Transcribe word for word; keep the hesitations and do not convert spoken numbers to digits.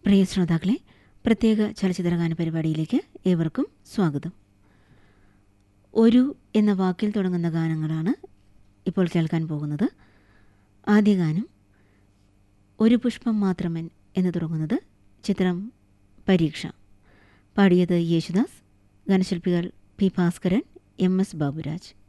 പ്രിയ ശ്രോതാക്കളെ, പ്രത്യേക ചലച്ചിത്രഗാന പരിപാടിയിലേക്ക് ഏവർക്കും സ്വാഗതം. ഒരു എന്ന വാക്കിൽ തുടങ്ങുന്ന ഗാനങ്ങളാണ് ഇപ്പോൾ കേൾക്കാൻ പോകുന്നത്. ആദ്യ ഗാനം ഒരു പുഷ്പം മാത്രമൻ എന്ന് തുടങ്ങുന്നത്. ചിത്രം പരീക്ഷ. പാടിയത് Yesudas. ഗാനശില്പികൾ P Bhaskaran, M S Baburaj.